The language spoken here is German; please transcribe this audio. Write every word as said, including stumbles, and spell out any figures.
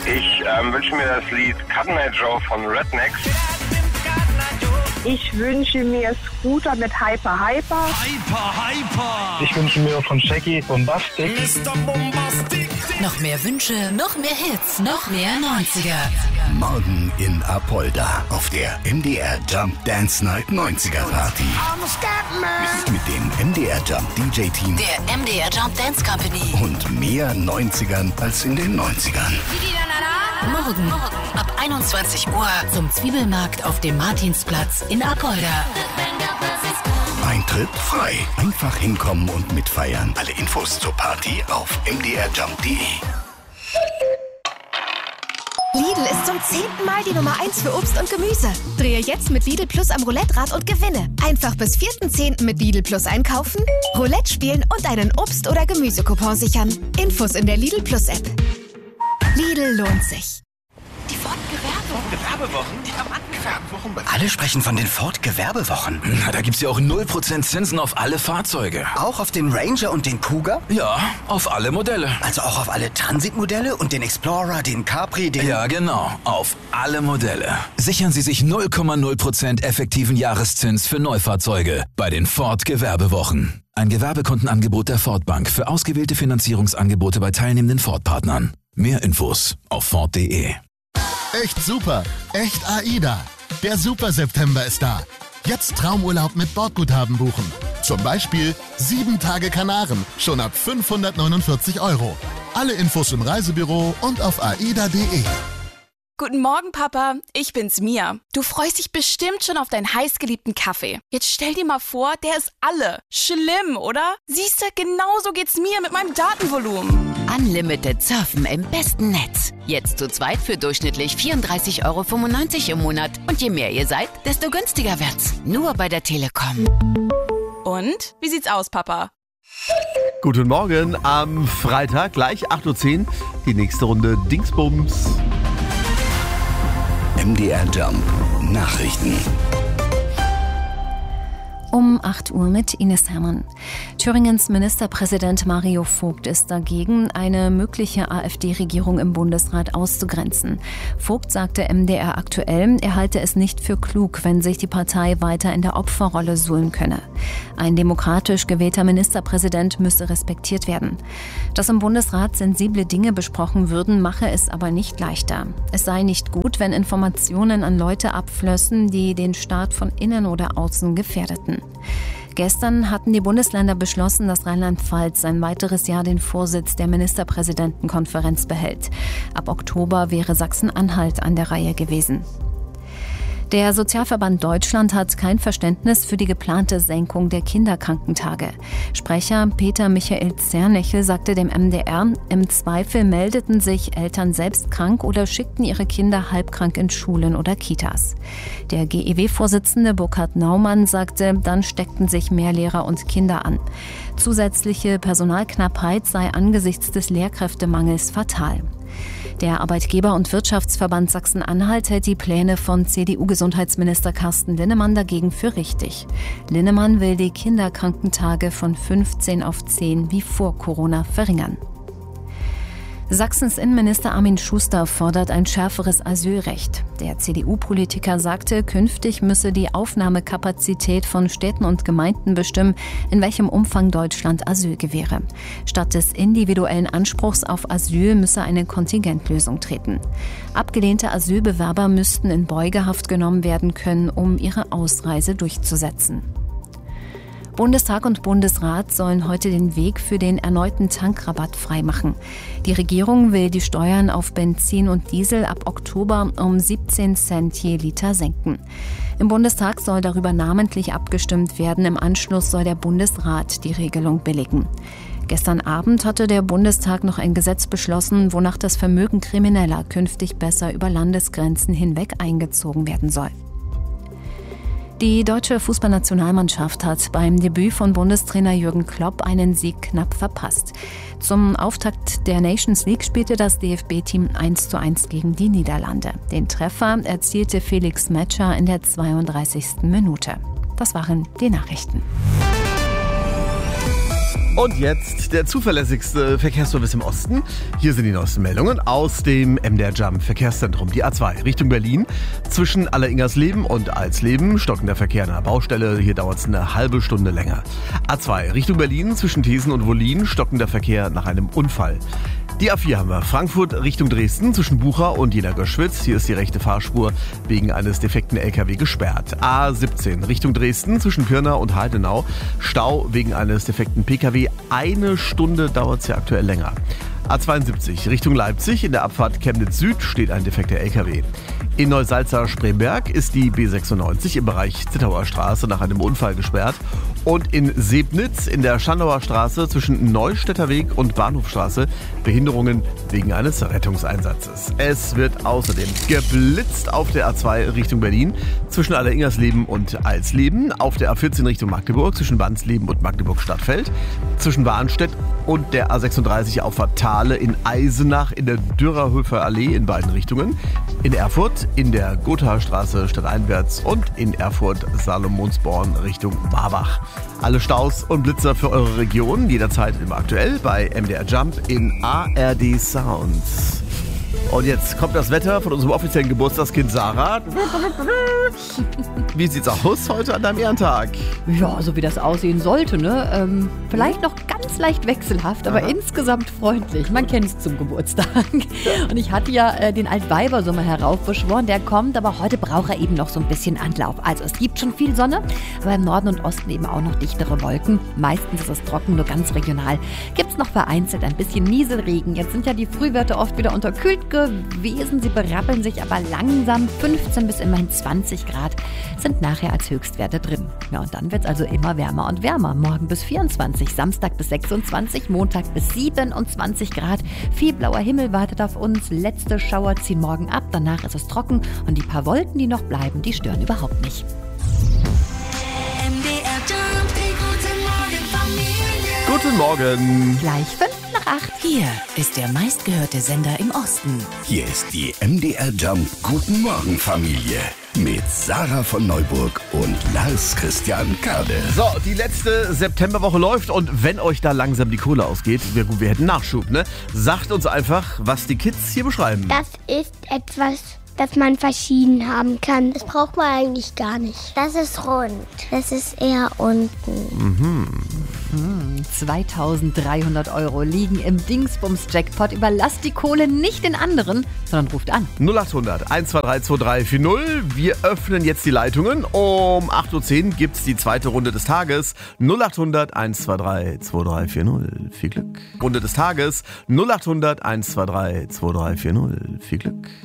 Ich ähm, wünsche mir das Lied Cut My Joe von Rednecks. Ich wünsche mir Scooter mit Hyper Hyper. Hyper Hyper. Ich wünsche mir von Shaggy Bombastic. Mister Bombastic. Noch mehr Wünsche, noch mehr Hits, noch mehr neunziger. Morgen in Apolda auf der M D R Jump Dance Night neunziger Party. Mit dem M D R Jump D J-Team Der M D R Jump Dance Company. und mehr neunzigern als in den neunzigern. Morgen ab einundzwanzig Uhr zum Zwiebelmarkt auf dem Martinsplatz in Apolda. Eintritt frei. Einfach hinkommen und mitfeiern. Alle Infos zur Party auf m d r jump punkt d e. Lidl ist zum zehnten Mal die Nummer eins für Obst und Gemüse. Drehe jetzt mit Lidl Plus am Roulette-Rad und gewinne. Einfach bis vierten zehnten mit Lidl Plus einkaufen, Roulette spielen und einen Obst- oder Gemüsecoupon sichern. Infos in der Lidl Plus App. Lidl lohnt sich. Die Ford-Gewerbewochen. Die Gewerbewochen. Alle sprechen von den Ford-Gewerbewochen. Na, da gibt's ja auch null Prozent Zinsen auf alle Fahrzeuge. Auch auf den Ranger und den Kuga? Ja, auf alle Modelle. Also auch auf alle Transitmodelle und den Explorer, den Capri, den... Ja, genau. Auf alle Modelle. Sichern Sie sich null Komma null Prozent effektiven Jahreszins für Neufahrzeuge bei den Ford-Gewerbewochen. Ein Gewerbekundenangebot der Ford Bank für ausgewählte Finanzierungsangebote bei teilnehmenden Ford-Partnern. Mehr Infos auf ford punkt de. Echt super, echt AIDA. Der Super September ist da. Jetzt Traumurlaub mit Bordguthaben buchen. Zum Beispiel sieben Tage Kanaren, schon ab fünfhundertneunundvierzig Euro. Alle Infos im Reisebüro und auf aida punkt de. Guten Morgen, Papa. Ich bin's, Mia. Du freust dich bestimmt schon auf deinen heißgeliebten Kaffee. Jetzt stell dir mal vor, der ist alle. Schlimm, oder? Siehste, genauso geht's mir mit meinem Datenvolumen. Unlimited Surfen im besten Netz. Jetzt zu zweit für durchschnittlich vierunddreißig Euro fünfundneunzig im Monat. Und je mehr ihr seid, desto günstiger wird's. Nur bei der Telekom. Und? Wie sieht's aus, Papa? Guten Morgen am Freitag, gleich acht Uhr zehn. Die nächste Runde Dingsbums. M D R Jump Nachrichten. Um acht Uhr mit Ines Hermann. Thüringens Ministerpräsident Mario Vogt ist dagegen, eine mögliche AfD-Regierung im Bundesrat auszugrenzen. Vogt sagte M D R aktuell, er halte es nicht für klug, wenn sich die Partei weiter in der Opferrolle suhlen könne. Ein demokratisch gewählter Ministerpräsident müsse respektiert werden. Dass im Bundesrat sensible Dinge besprochen würden, mache es aber nicht leichter. Es sei nicht gut, wenn Informationen an Leute abflössen, die den Staat von innen oder außen gefährdeten. Gestern hatten die Bundesländer beschlossen, dass Rheinland-Pfalz ein weiteres Jahr den Vorsitz der Ministerpräsidentenkonferenz behält. Ab Oktober wäre Sachsen-Anhalt an der Reihe gewesen. Der Sozialverband Deutschland hat kein Verständnis für die geplante Senkung der Kinderkrankentage. Sprecher Peter Michael Zernechel sagte dem M D R, im Zweifel meldeten sich Eltern selbst krank oder schickten ihre Kinder halbkrank in Schulen oder Kitas. Der G E W-Vorsitzende Burkhard Naumann sagte, dann steckten sich mehr Lehrer und Kinder an. Zusätzliche Personalknappheit sei angesichts des Lehrkräftemangels fatal. Der Arbeitgeber- und Wirtschaftsverband Sachsen-Anhalt hält die Pläne von C D U-Gesundheitsminister Carsten Linnemann dagegen für richtig. Linnemann will die Kinderkrankentage von fünfzehn auf zehn wie vor Corona verringern. Sachsens Innenminister Armin Schuster fordert ein schärferes Asylrecht. Der C D U-Politiker sagte, künftig müsse die Aufnahmekapazität von Städten und Gemeinden bestimmen, in welchem Umfang Deutschland Asyl gewähre. Statt des individuellen Anspruchs auf Asyl müsse eine Kontingentlösung treten. Abgelehnte Asylbewerber müssten in Beugehaft genommen werden können, um ihre Ausreise durchzusetzen. Bundestag und Bundesrat sollen heute den Weg für den erneuten Tankrabatt freimachen. Die Regierung will die Steuern auf Benzin und Diesel ab Oktober um siebzehn Cent je Liter senken. Im Bundestag soll darüber namentlich abgestimmt werden. Im Anschluss soll der Bundesrat die Regelung billigen. Gestern Abend hatte der Bundestag noch ein Gesetz beschlossen, wonach das Vermögen Krimineller künftig besser über Landesgrenzen hinweg eingezogen werden soll. Die deutsche Fußballnationalmannschaft hat beim Debüt von Bundestrainer Jürgen Klopp einen Sieg knapp verpasst. Zum Auftakt der Nations League spielte das D F B-Team eins zu eins gegen die Niederlande. Den Treffer erzielte Felix Metscher in der zweiunddreißigsten Minute. Das waren die Nachrichten. Und jetzt der zuverlässigste Verkehrsservice im Osten. Hier sind die neuesten Meldungen aus dem M D R Jump Verkehrszentrum. Die A zwei Richtung Berlin. Zwischen Alleringersleben und Alsleben stockender Verkehr an der Baustelle. Hier dauert es eine halbe Stunde länger. A zwei Richtung Berlin zwischen Thesen und Wollin stockender Verkehr nach einem Unfall. Die A vier haben wir. Frankfurt Richtung Dresden zwischen Bucha und Jena-Göschwitz. Hier ist die rechte Fahrspur wegen eines defekten L K W gesperrt. A siebzehn Richtung Dresden zwischen Pirna und Heidenau. Stau wegen eines defekten P K W. Eine Stunde dauert es ja aktuell länger. A zweiundsiebzig Richtung Leipzig. In der Abfahrt Chemnitz Süd steht ein defekter L K W. In Neusalza-Spremberg ist die B sechsundneunzig im Bereich Zittauer Straße nach einem Unfall gesperrt. Und in Sebnitz in der Schandauer Straße zwischen Neustädter Weg und Bahnhofstraße Behinderungen wegen eines Rettungseinsatzes. Es wird außerdem geblitzt auf der A zwei Richtung Berlin zwischen Alleringersleben und Alsleben, auf der A vierzehn Richtung Magdeburg zwischen Wansleben und Magdeburg-Stadtfeld, zwischen Warnstedt und der A sechsunddreißig Auffahrt Thale in Eisenach in der Dürerhöfer Allee in beiden Richtungen, in Erfurt in der Gothastraße stadteinwärts und in Erfurt Salomonsborn Richtung Marbach. Alle Staus und Blitzer für eure Region jederzeit immer aktuell bei M D R Jump in A R D Sounds. Und jetzt kommt das Wetter von unserem offiziellen Geburtstagskind Sarah. Wie sieht's aus heute an deinem Ehrentag? Ja, so wie das aussehen sollte, ne? Ähm, vielleicht noch ganz leicht wechselhaft, aber Aha. insgesamt freundlich. Man kennt es zum Geburtstag. Und ich hatte ja äh, den Altweibersommer heraufbeschworen, der kommt, aber heute braucht er eben noch so ein bisschen Anlauf. Also es gibt schon viel Sonne, aber im Norden und Osten eben auch noch dichtere Wolken. Meistens ist es trocken, nur ganz regional. Gibt's noch vereinzelt ein bisschen Nieselregen. Jetzt sind ja die Frühwerte oft wieder unterkühlt gewesen. Sie berappeln sich aber langsam. fünfzehn bis immerhin zwanzig Grad sind nachher als Höchstwerte drin. Ja, und dann wird es also immer wärmer und wärmer. Morgen bis vierundzwanzig, Samstag bis sechsundzwanzig, Montag bis siebenundzwanzig Grad. Viel blauer Himmel wartet auf uns. Letzte Schauer ziehen morgen ab. Danach ist es trocken und die paar Wolken, die noch bleiben, die stören überhaupt nicht. M D R Jump, guten Morgen, Familie. Guten Morgen. Gleich fünf nach acht. Hier ist der meistgehörte Sender im Osten. Hier ist die M D R Jump Guten Morgen Familie mit Sarah von Neuburg und Lars Christian Kade. So, die letzte Septemberwoche läuft und wenn euch da langsam die Kohle ausgeht, wir, gut, wir hätten Nachschub, ne? Sagt uns einfach, was die Kids hier beschreiben. Das ist etwas, das man verschieden haben kann. Das braucht man eigentlich gar nicht. Das ist rund. Das ist eher unten. Mhm. Hm, zweitausenddreihundert Euro liegen im Dingsbums-Jackpot. Überlasst die Kohle nicht den anderen, sondern ruft an. null achthundert eins zwei drei zwei drei vier null. Wir öffnen jetzt die Leitungen. Um acht Uhr zehn gibt es die zweite Runde des Tages. null achthundert eins zwei drei zwei drei vier null. Viel Glück. Runde des Tages. null achthundert eins zwei drei zwei drei vier null. Viel Glück.